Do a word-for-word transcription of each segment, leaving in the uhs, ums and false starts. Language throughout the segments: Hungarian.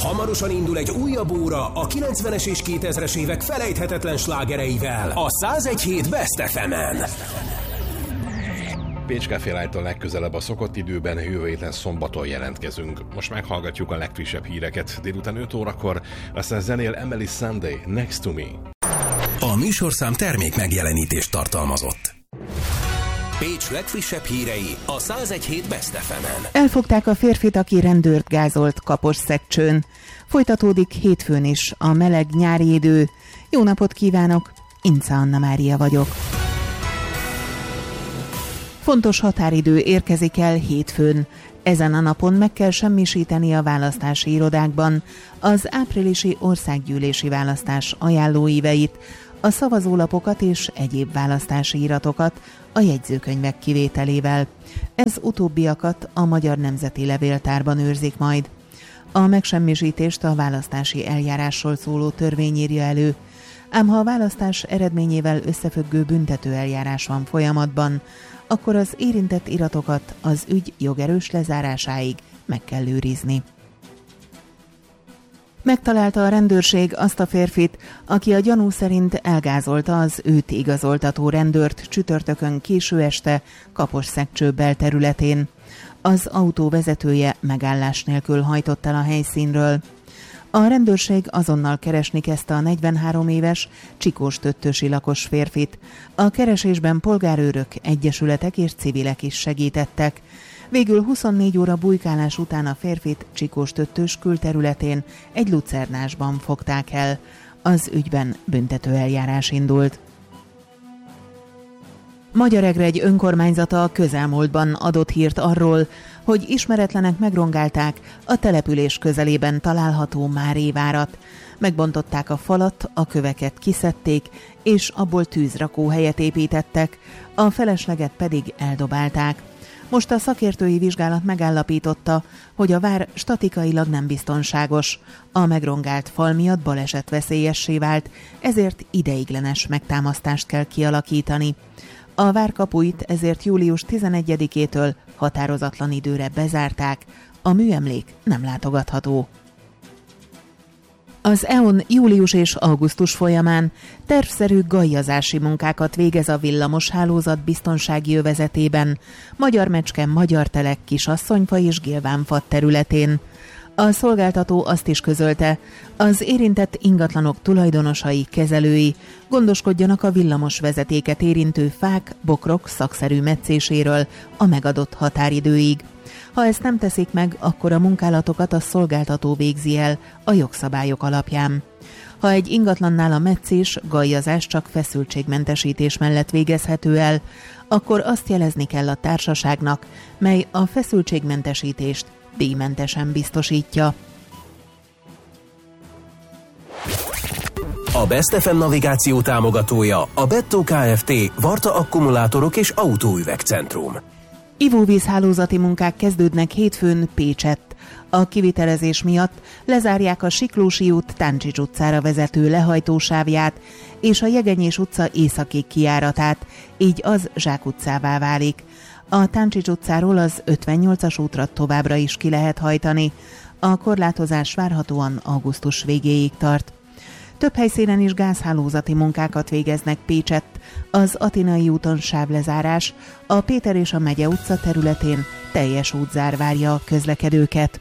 Hamarosan indul egy újabb óra a kilencvenes és kétezres évek felejthetetlen slágereivel a száz egy hét Best ef emen. Pécs Café Light-tól legközelebb a szokott időben, jövő héten szombaton jelentkezünk. Most meghallgatjuk a legfrissebb híreket. Délután öt órakor, aztán zenél Emily Sunday, Next to Me. A műsorszám termék megjelenítést tartalmazott. Pécs legfrissebb hírei a száz egy hét Best ef emen. Elfogták a férfit, aki rendőrt gázolt Kaposszegcsőn. Folytatódik hétfőn is a meleg nyári idő. Jó napot kívánok, Inca Anna Mária vagyok. Fontos határidő érkezik el hétfőn. Ezen a napon meg kell semmisíteni a választási irodákban az áprilisi országgyűlési választás ajánlóíveit, a szavazólapokat és egyéb választási iratokat a jegyzőkönyvek kivételével. Ez utóbbiakat a Magyar Nemzeti Levéltárban őrzik majd. A megsemmisítést a választási eljárásról szóló törvény írja elő, ám ha a választás eredményével összefüggő büntető eljárás van folyamatban, akkor az érintett iratokat az ügy jogerős lezárásáig meg kell őrizni. Megtalálta a rendőrség azt a férfit, aki a gyanú szerint elgázolta az őt igazoltató rendőrt csütörtökön késő este Kaposszegcső belterületén. Az autó vezetője megállás nélkül hajtott el a helyszínről. A rendőrség azonnal keresni kezdte a negyvenhárom éves Csikós-Töttösi lakos férfit. A keresésben polgárőrök, egyesületek és civilek is segítettek. Végül huszonnégy óra bujkálás után a férfit Csikós-Töttös külterületén egy lucernásban fogták el. Az ügyben büntetőeljárás indult. Magyaregregy önkormányzata a közelmúltban adott hírt arról, hogy ismeretlenek megrongálták a település közelében található Márévárat. Megbontották a falat, a köveket kiszedték, és abból tűzrakóhelyet építettek, a felesleget pedig eldobálták. Most a szakértői vizsgálat megállapította, hogy a vár statikailag nem biztonságos. A megrongált fal miatt balesetveszélyessé vált, ezért ideiglenes megtámasztást kell kialakítani. A várkapuit ezért július tizenegyedikétől határozatlan időre bezárták, a műemlék nem látogatható. Az é o en július és augusztus folyamán tervszerű gajjazási munkákat végez a villamos hálózat biztonsági övezetében, Magyarmecske, Magyartelek, Kisasszonyfa és Gilvánfa területén. A szolgáltató azt is közölte, az érintett ingatlanok tulajdonosai, kezelői gondoskodjanak a villamos vezetéket érintő fák, bokrok szakszerű metszéséről a megadott határidőig. Ha ezt nem teszik meg, akkor a munkálatokat a szolgáltató végzi el a jogszabályok alapján. Ha egy ingatlannál a metszés, gajjazás csak feszültségmentesítés mellett végezhető el, akkor azt jelezni kell a társaságnak, mely a feszültségmentesítést díjmentesen biztosítja. A Best ef em navigáció támogatója a Bettó Kft. Varta akkumulátorok és autóüvegcentrum. Ivóvízhálózati munkák kezdődnek hétfőn Pécsett. A kivitelezés miatt lezárják a Siklósi út Táncsics utcára vezető lehajtósávját és a Jegenyés utca északi kijáratát, így az zsákutcává válik. A Táncsics utcáról az ötvennyolcas útra továbbra is ki lehet hajtani. A korlátozás várhatóan augusztus végéig tart. Több helyszínen is gázhálózati munkákat végeznek Pécsett. Az Atinai úton sávlezárás, a Péter és a Megye utca területén teljes útzár várja a közlekedőket.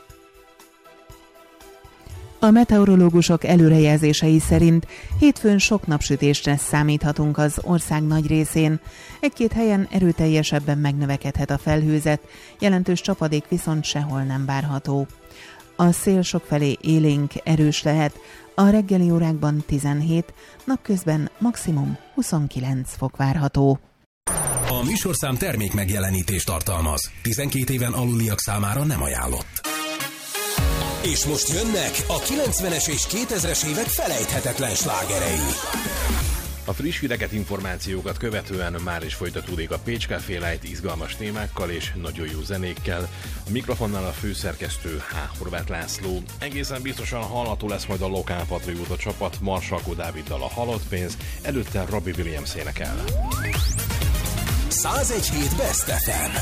A meteorológusok előrejelzései szerint hétfőn sok napsütésre számíthatunk az ország nagy részén. Egy-két helyen erőteljesebben megnövekedhet a felhőzet, jelentős csapadék viszont sehol nem várható. A szél sokfelé élénk, erős lehet, a reggeli órákban tizenhét, napközben maximum huszonkilenc fok várható. A műsorszám termék megjelenítést tartalmaz. tizenkét éven aluliak számára nem ajánlott. És most jönnek a kilencvenes és kétezres évek felejthetetlen slágerei. A friss híreket, információkat követően már is folytatódik a Pécs Café Light izgalmas témákkal és nagyon jó zenékkel. A mikrofonnál a főszerkesztő H. Horváth László. Egészen biztosan hallható lesz majd a Lokál Patrióta csapat Marsalkó Dáviddal a Halott pénz, előtte Robbie Williams énekel. száz egy hét Best ef em.